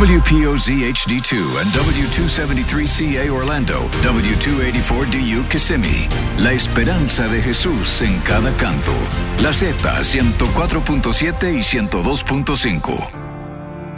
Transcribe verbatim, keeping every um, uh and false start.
W P O Z H D two and W two seventy-three C A Orlando, W two eighty-four D U Kissimmee. La esperanza de Jesús en cada canto. La Z ciento cuatro punto siete y ciento dos punto cinco.